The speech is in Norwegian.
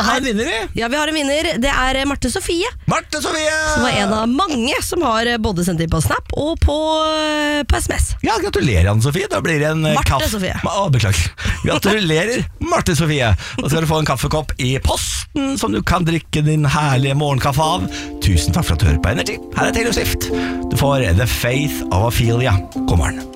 har en vinner, vi. Ja, vi har en vinner. Det er Marte Sofie. Marte Sofie! Som var en av mange som har både sendt inn på Snap og på SMS. Ja, gratulerer, Anne Sofie. Da blir det en Marte Sofie. Beklager. Gratulerer, Marte Sofie. Da skal du få en kaffekopp i posten som du kan drikke din herlige morgenkaffe av. Tusen takk for at du hører på Energy. Her er Taylor Swift. Du får The Faith of Ophelia. God morgen.